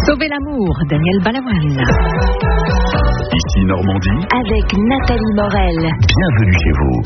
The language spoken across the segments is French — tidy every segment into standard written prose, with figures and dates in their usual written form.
Sauver l'amour, Daniel Balavoine. Ici Normandie. Avec Nathalie Morel. Bienvenue chez vous.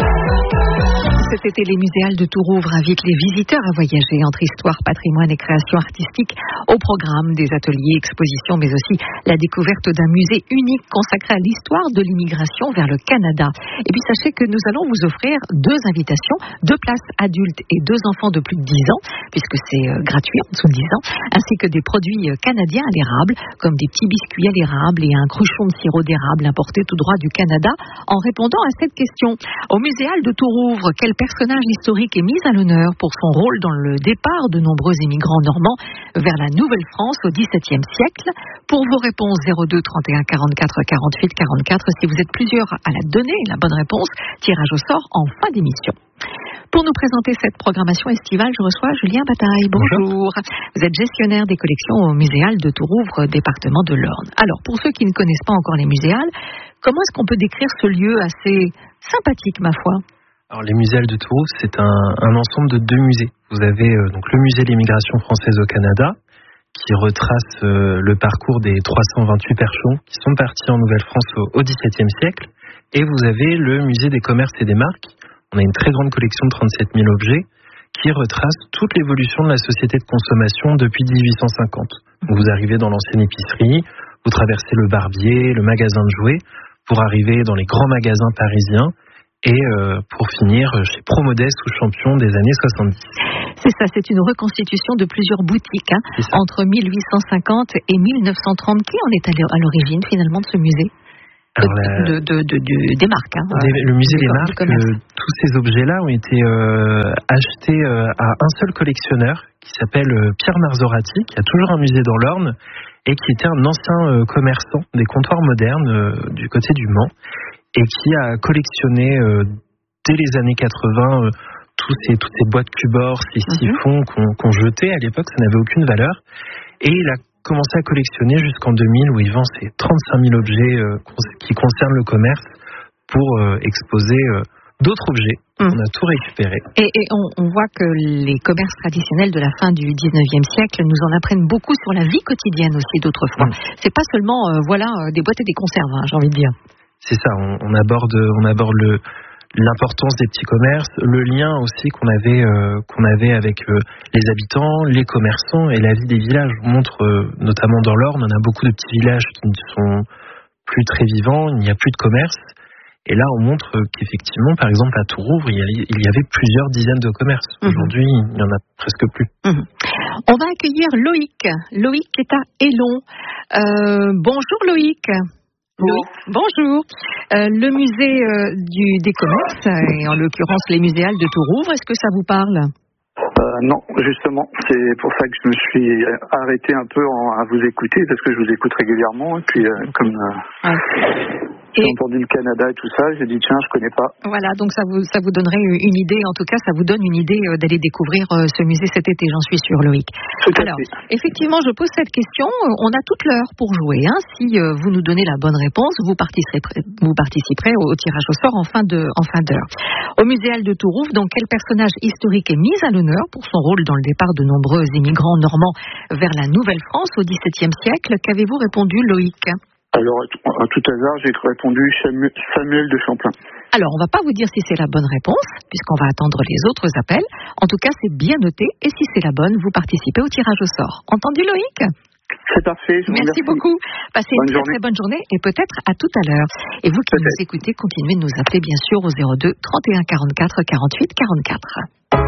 Cet été, les muséales de Tourouvre invitent les visiteurs à voyager entre histoire, patrimoine et création artistique. Au programme des ateliers, expositions, mais aussi la découverte d'un musée unique consacré à l'histoire de l'immigration vers le Canada. Et puis sachez que nous allons vous offrir 2 invitations, 2 places adultes et 2 enfants de plus de 10 ans, puisque c'est gratuit en dessous de 10 ans, ainsi que des produits canadiens à l'érable, comme des petits biscuits à l'érable et un cruchon de sirop d'érable importé tout droit du Canada, en répondant à cette question. Au muséal de Tourouvre, quel personnage historique est mis à l'honneur pour son rôle dans le départ de nombreux immigrants normands vers la Nouvelle-France au XVIIe siècle? Pour vos réponses, 02 31 44 48 44. Si vous êtes plusieurs à la donner, la bonne réponse, tirage au sort en fin d'émission. Pour nous présenter cette programmation estivale, je reçois Julien Bataille. Bonjour. Vous êtes gestionnaire des collections au muséal de Tourouvre, département de l'Orne. Alors, pour ceux qui ne connaissent pas encore les muséales, comment est-ce qu'on peut décrire ce lieu assez sympathique, ma foi? Alors, les muséales de Tourouvre, c'est un ensemble de 2 musées. Vous avez donc le musée de l'immigration française au Canada, qui retrace le parcours des 328 perchons qui sont partis en Nouvelle-France au XVIIe siècle. Et vous avez le musée des commerces et des marques. On a une très grande collection de 37 000 objets qui retrace toute l'évolution de la société de consommation depuis 1850. Donc vous arrivez dans l'ancienne épicerie, vous traversez le barbier, le magasin de jouets, pour arriver dans les grands magasins parisiens et pour finir chez Promodès ou Champion des années 70. C'est ça, c'est une reconstitution de plusieurs boutiques entre 1850 et 1930. Qui en est à l'origine finalement de ce musée? Alors, des marques. Le musée des marques, tous ces objets-là ont été achetés à un seul collectionneur qui s'appelle Pierre Marzorati, qui a toujours un musée dans l'Orne et qui était un ancien commerçant des comptoirs modernes du côté du Mans et qui a collectionné dès les années 80 toutes ces boîtes Cubor, ces siphons qu'on jetait. À l'époque, ça n'avait aucune valeur. Et il a commencé à collectionner jusqu'en 2000 où il vend ces 35 000 objets qui concernent le commerce pour exposer d'autres objets. On a tout récupéré. Et on voit que les commerces traditionnels de la fin du 19e siècle nous en apprennent beaucoup sur la vie quotidienne aussi d'autrefois. C'est pas seulement des boîtes et des conserves, j'ai envie de dire. C'est ça, on aborde l'importance des petits commerces, le lien aussi qu'on avait avec les habitants, les commerçants et la vie des villages. On montre notamment dans l'Orne, on a beaucoup de petits villages qui ne sont plus très vivants, il n'y a plus de commerce. Et là, on montre qu'effectivement, par exemple à Tourouvre, il y avait plusieurs dizaines de commerces. Aujourd'hui, il n'y en a presque plus. On va accueillir Loïc. Loïc est à Élon. Bonjour Loïc. Bonjour. Le musée des commerces, et en l'occurrence les muséales de Tourouvre, est-ce que ça vous parle? Non, justement, c'est pour ça que je me suis arrêté un peu à vous écouter, parce que je vous écoute régulièrement, et puis comme j'ai entendu le Canada et tout ça, j'ai dit tiens, je connais pas. Voilà, donc ça vous donnerait une idée, en tout cas ça vous donne une idée d'aller découvrir ce musée cet été, j'en suis sûre Loïc. Alors, effectivement, je pose cette question, on a toute l'heure pour jouer, Si vous nous donnez la bonne réponse, vous participerez au tirage au sort en fin d'heure. Au muséal de Tourouvre, donc quel personnage historique est mis à l'honneur pour son rôle dans le départ de nombreux immigrants normands vers la Nouvelle-France au XVIIe siècle? Qu'avez-vous répondu Loïc? Alors, à tout hasard, j'ai répondu Samuel de Champlain. Alors, on ne va pas vous dire si c'est la bonne réponse, puisqu'on va attendre les autres appels. En tout cas, c'est bien noté, et si c'est la bonne, vous participez au tirage au sort. Entendu Loïc? C'est parfait, je vous remercie. Merci beaucoup. Passez une très bonne journée et peut-être à tout à l'heure. Et vous qui nous écoutez, continuez de nous appeler bien sûr au 02 31 44 48 44.